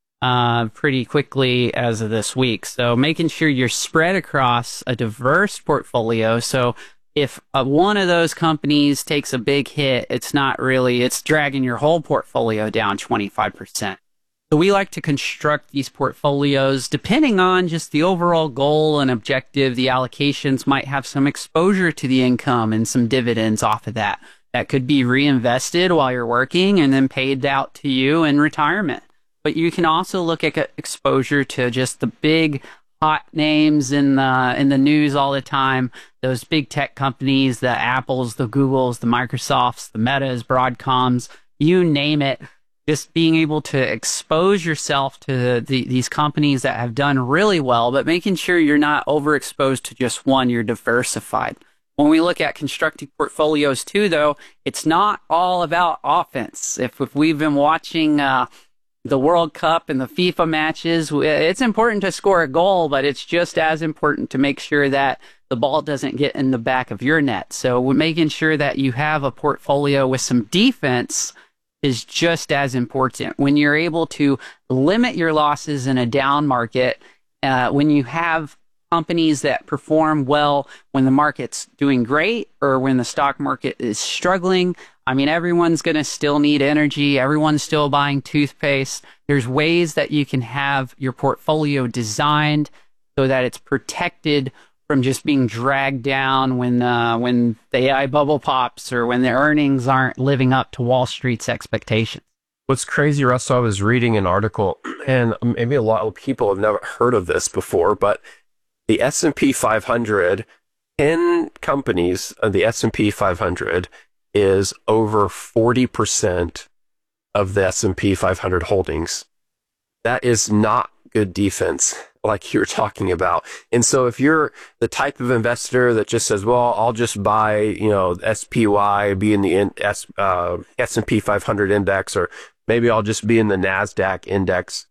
uh, pretty quickly as of this week. So making sure you're spread across a diverse portfolio. So if uh, one of those companies takes a big hit, it's not really, it's dragging your whole portfolio down twenty-five percent. So we like to construct these portfolios depending on just the overall goal and objective. The allocations might have some exposure to the income and some dividends off of that. That could be reinvested while you're working and then paid out to you in retirement. But you can also look at exposure to just the big hot names in the in the news all the time, those big tech companies, the Apples, the Googles, the Microsofts, the Metas, Broadcoms, you name it. Just being able to expose yourself to the, the, these companies that have done really well, but making sure you're not overexposed to just one, you're diversified. When we look at constructing portfolios too, though, it's not all about offense. If, if we've been watching uh, the World Cup and the FIFA matches, it's important to score a goal, but it's just as important to make sure that the ball doesn't get in the back of your net. So we're making sure that you have a portfolio with some defense is just as important. When you're able to limit your losses in a down market, uh, when you have companies that perform well when the market's doing great or when the stock market is struggling, I mean, everyone's going to still need energy. Everyone's still buying toothpaste. There's ways that you can have your portfolio designed so that it's protected from just being dragged down when uh, when the A I bubble pops or when the earnings aren't living up to Wall Street's expectations. What's crazy, Russell, I was reading an article, and maybe a lot of people have never heard of this before, but the S and P five hundred, ten companies of the S and P five hundred is over forty percent of the S and P five hundred holdings. That is not good defense like you're talking about. And so if you're the type of investor that just says, well, I'll just buy, you know, S P Y, be in the in, S, uh, S and P five hundred index, or maybe I'll just be in the NASDAQ index.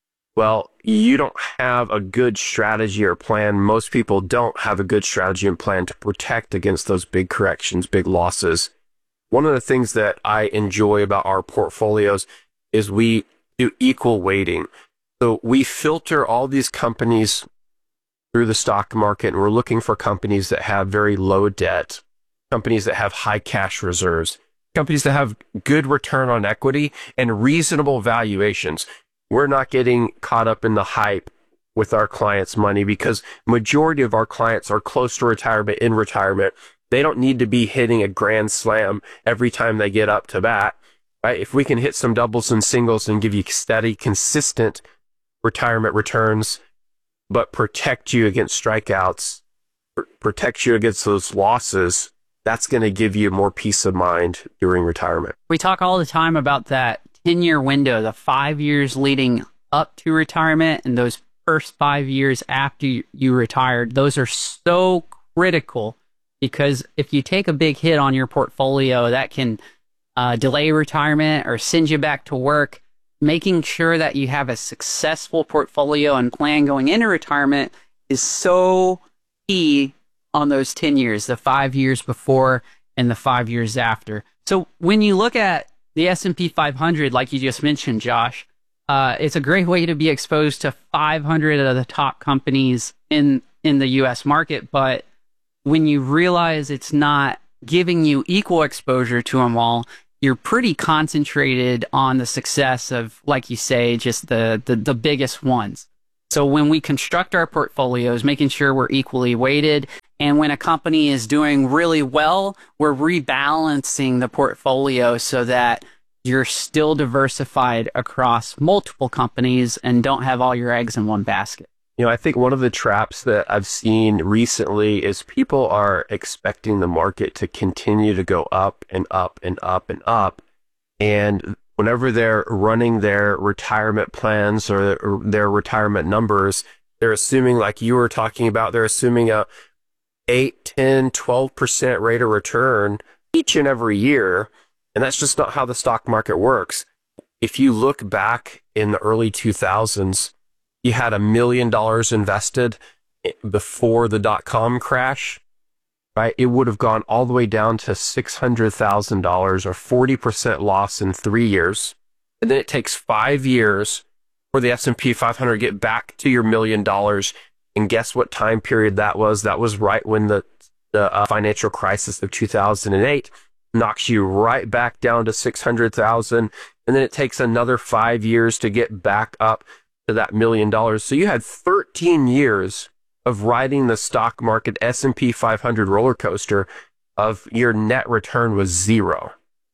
Well, you don't have a good strategy or plan. Most people don't have a good strategy and plan to protect against those big corrections, big losses. One of the things that I enjoy about our portfolios is we do equal weighting. So we filter all these companies through the stock market, and we're looking for companies that have very low debt, companies that have high cash reserves, companies that have good return on equity and reasonable valuations. We're not getting caught up in the hype with our clients' money because majority of our clients are close to retirement, in retirement. They don't need to be hitting a grand slam every time they get up to bat, right? If we can hit some doubles and singles and give you steady, consistent retirement returns, but protect you against strikeouts, pr- protect you against those losses, that's going to give you more peace of mind during retirement. We talk all the time about that ten-year window, the five years leading up to retirement and those first five years after you, you retired. Those are so critical because if you take a big hit on your portfolio, that can uh, delay retirement or send you back to work. Making sure that you have a successful portfolio and plan going into retirement is so key on those ten years, the five years before and the five years after. So when you look at the S and P five hundred, like you just mentioned, Josh, uh, it's a great way to be exposed to five hundred of the top companies in, in the U S market. But when you realize it's not giving you equal exposure to them all, you're pretty concentrated on the success of, like you say, just the, the, the biggest ones. So when we construct our portfolios, making sure we're equally weighted, and when a company is doing really well, we're rebalancing the portfolio so that you're still diversified across multiple companies and don't have all your eggs in one basket. You know, I think one of the traps that I've seen recently is people are expecting the market to continue to go up and up and up and up. And whenever they're running their retirement plans or their retirement numbers, they're assuming, like you were talking about, they're assuming a eight, ten, twelve percent rate of return each and every year. And that's just not how the stock market works. If you look back in the early two thousands, you had a million dollars invested before the dot-com crash, right? It would have gone all the way down to six hundred thousand dollars or forty percent loss in three years. And then it takes five years for the S and P five hundred to get back to your million dollars. And guess what time period that was? That was right when the, the uh, financial crisis of two thousand eight knocks you right back down to six hundred thousand. And then it takes another five years to get back up to that million dollars. So you had thirteen years of riding the stock market S and P five hundred roller coaster of your net return was zero.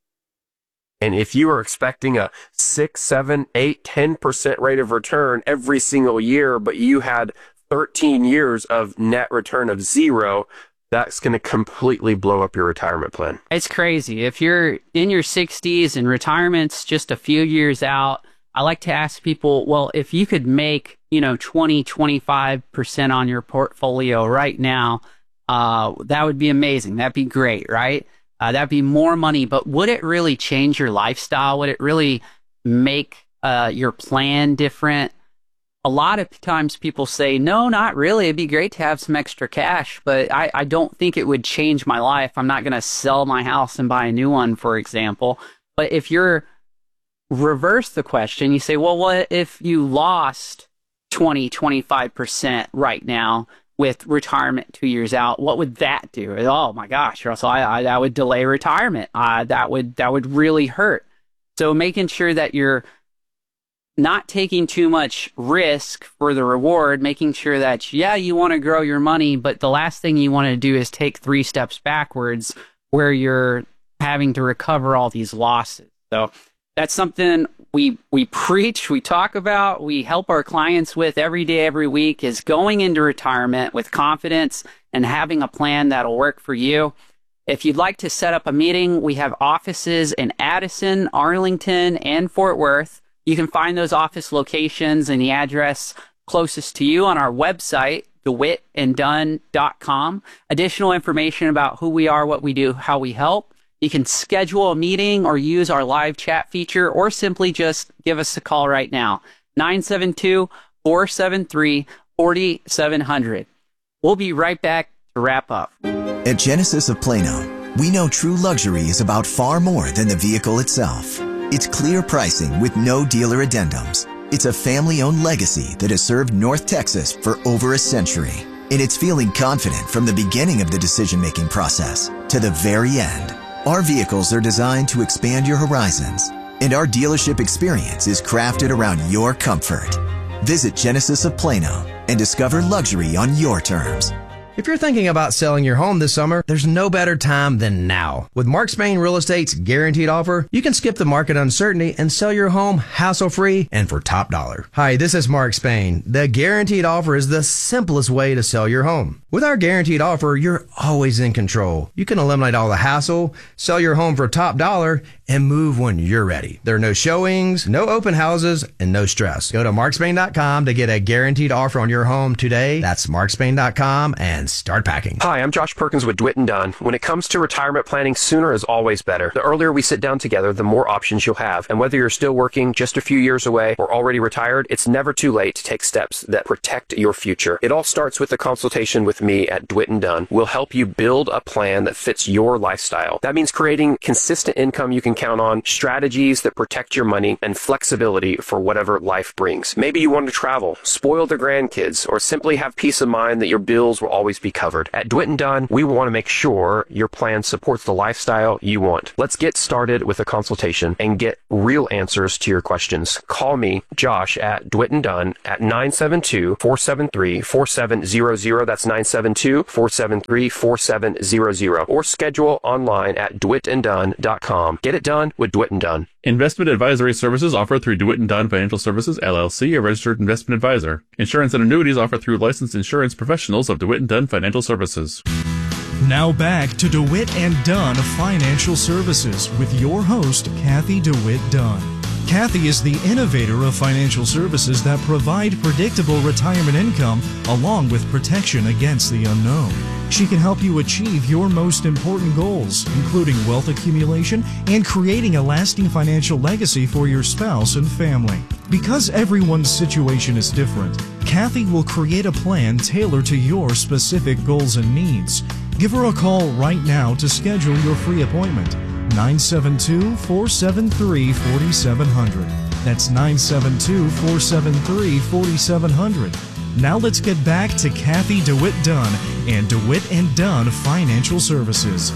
And if you were expecting a six, seven, eight, ten percent rate of return every single year, but you had thirteen years of net return of zero, that's going to completely blow up your retirement plan. It's crazy. If you're in your sixties and retirement's just a few years out, I like to ask people, well, if you could make, you know, twenty, twenty-five percent on your portfolio right now, uh, that would be amazing. That'd be great, right? Uh, that'd be more money, but would it really change your lifestyle? Would it really make uh, your plan different? A lot of times people say, no, not really. It'd be great to have some extra cash, but I, I don't think it would change my life. I'm not going to sell my house and buy a new one, for example. But if you're reverse the question, you say, well, what if you lost twenty, twenty-five percent right now with retirement two years out? What would that do? Oh my gosh, Russell, I, I, that would delay retirement. Uh, that would, that would really hurt. So making sure that you're not taking too much risk for the reward, making sure that, yeah, you want to grow your money, but the last thing you want to do is take three steps backwards where you're having to recover all these losses. So that's something we we preach, we talk about, we help our clients with every day, every week, is going into retirement with confidence and having a plan that'll work for you. If you'd like to set up a meeting, we have offices in Addison, Arlington, and Fort Worth. You can find those office locations and the address closest to you on our website, dewitt and dunn dot com. Additional information about who we are, what we do, how we help. You can schedule a meeting or use our live chat feature, or simply just give us a call right now, nine seven two, four seven three, four seven zero zero. We'll be right back to wrap up. At Genesis of Plano, we know true luxury is about far more than the vehicle itself. It's clear pricing with no dealer addendums. It's a family-owned legacy that has served North Texas for over a century. And it's feeling confident from the beginning of the decision-making process to the very end. Our vehicles are designed to expand your horizons, and our dealership experience is crafted around your comfort. Visit Genesis of Plano and discover luxury on your terms. If you're thinking about selling your home this summer, there's no better time than now. With Mark Spain Real Estate's guaranteed offer, you can skip the market uncertainty and sell your home hassle-free and for top dollar. Hi, this is Mark Spain. The guaranteed offer is the simplest way to sell your home. With our guaranteed offer, you're always in control. You can eliminate all the hassle, sell your home for top dollar, and move when you're ready. There are no showings, no open houses, and no stress. Go to mark spain dot com to get a guaranteed offer on your home today. That's mark spain dot com and start packing. Hi, I'm Josh Perkins with DeWitt and Dunn. When it comes to retirement planning, sooner is always better. The earlier we sit down together, the more options you'll have. And whether you're still working, just a few years away, or already retired, it's never too late to take steps that protect your future. It all starts with a consultation with me at DeWitt and Dunn. We'll help you build a plan that fits your lifestyle. That means creating consistent income you can can count on strategies that protect your money and flexibility for whatever life brings. Maybe you want to travel, spoil the grandkids, or simply have peace of mind that your bills will always be covered. At DeWitt and Dunn, we want to make sure your plan supports the lifestyle you want. Let's get started with a consultation and get real answers to your questions. Call me, Josh, at DeWitt and Dunn at nine seven two, four seven three, four seven zero zero. That's nine seven two, four seven three, four seven zero zero. Or schedule online at dewitt and dunn dot com. Get it done with DeWitt and Dunn. Investment advisory services offered through DeWitt and Dunn Financial Services, L L C, a registered investment advisor. Insurance and annuities offered through licensed insurance professionals of DeWitt and Dunn Financial Services. Now back to DeWitt and Dunn Financial Services with your host, Kathy DeWitt Dunn. Kathy is the innovator of financial services that provide predictable retirement income along with protection against the unknown. She can help you achieve your most important goals, including wealth accumulation and creating a lasting financial legacy for your spouse and family. Because everyone's situation is different, Kathy will create a plan tailored to your specific goals and needs. Give her a call right now to schedule your free appointment. nine seven two, four seven three, four seven zero zero. That's nine seven two, four seven three, four seven zero zero. Now let's get back to Kathy DeWitt Dunn and DeWitt and Dunn Financial Services.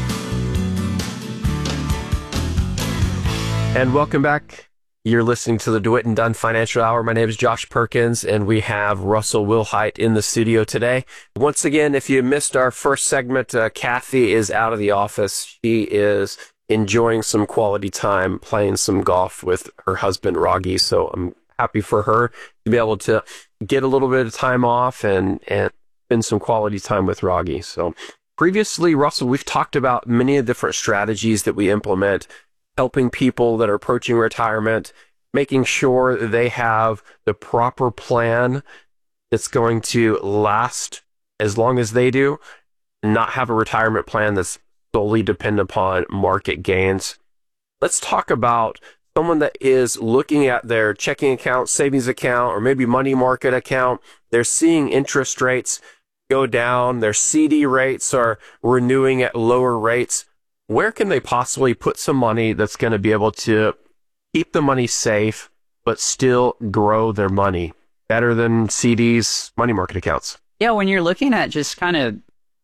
And welcome back. You're listening to the DeWitt and Dunn Financial Hour. My name is Josh Perkins, and we have Russell Wilhite in the studio today. Once again, if you missed our first segment, uh, Kathy is out of the office. She is enjoying some quality time playing some golf with her husband, Raghi. So I'm happy for her to be able to get a little bit of time off and, and spend some quality time with Raghi. So previously, Russell, we've talked about many of the different strategies that we implement, helping people that are approaching retirement, making sure they have the proper plan that's going to last as long as they do, and not have a retirement plan that's solely dependent upon market gains. Let's talk about someone that is looking at their checking account, savings account, or maybe money market account. They're seeing interest rates go down. Their C D rates are renewing at lower rates. Where can they possibly put some money that's going to be able to keep the money safe, but still grow their money better than C Ds, money market accounts? Yeah, when you're looking at just kind of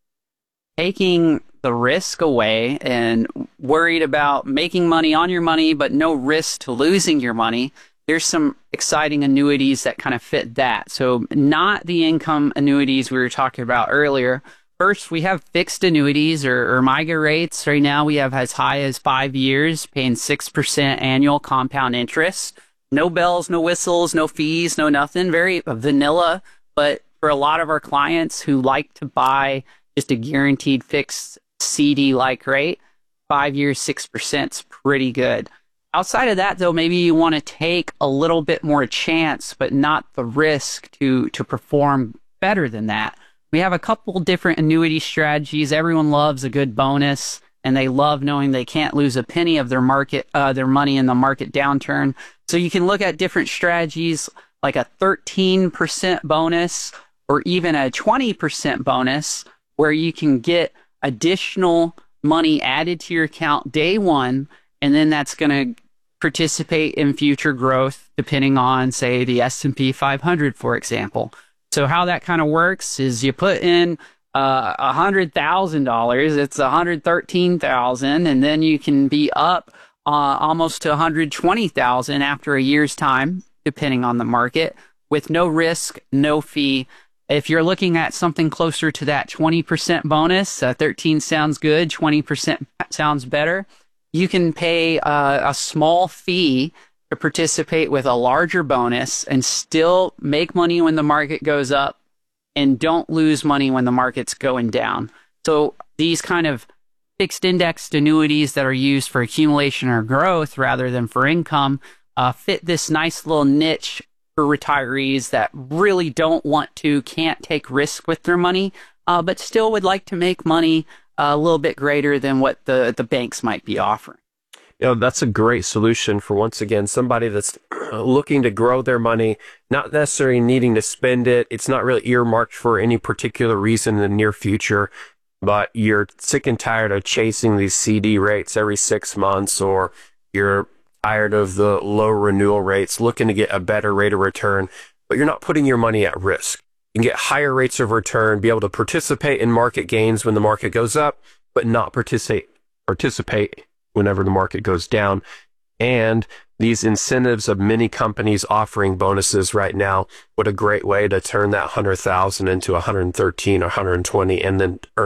taking the risk away and worried about making money on your money, but no risk to losing your money, there's some exciting annuities that kind of fit that. So not the income annuities we were talking about earlier. First, we have fixed annuities or, or M I G A rates. Right now, we have as high as five years, paying six percent annual compound interest. No bells, no whistles, no fees, no nothing. Very vanilla. But for a lot of our clients who like to buy just a guaranteed fixed C D-like rate, five years, six percent is pretty good. Outside of that, though, maybe you want to take a little bit more chance, but not the risk to, to perform better than that. We have a couple different annuity strategies. Everyone loves a good bonus, and they love knowing they can't lose a penny of their market, uh, their money in the market downturn. So you can look at different strategies like a thirteen percent bonus or even a twenty percent bonus where you can get additional money added to your account day one, and then that's going to participate in future growth depending on, say, the S and P five hundred, for example. So how that kind of works is you put in uh, one hundred thousand dollars, it's one hundred thirteen thousand dollars, and then you can be up uh, almost to one hundred twenty thousand dollars after a year's time, depending on the market, with no risk, no fee. If you're looking at something closer to that twenty percent bonus, uh, thirteen sounds good, twenty percent sounds better, you can pay uh, a small fee to participate with a larger bonus and still make money when the market goes up and don't lose money when the market's going down. So these kind of fixed indexed annuities that are used for accumulation or growth rather than for income uh, fit this nice little niche for retirees that really don't want to, can't take risk with their money, uh, but still would like to make money a little bit greater than what the, the banks might be offering. You know, that's a great solution for, once again, somebody that's looking to grow their money, not necessarily needing to spend it. It's not really earmarked for any particular reason in the near future. but you're sick and tired of chasing these C D rates every six months, or you're tired of the low renewal rates, looking to get a better rate of return, but you're not putting your money at risk. You can get higher rates of return, be able to participate in market gains when the market goes up, but not participate participate whenever the market goes down. And these incentives of many companies offering bonuses right now, what a great way to turn that one hundred thousand into one hundred thirteen or one hundred twenty and then earn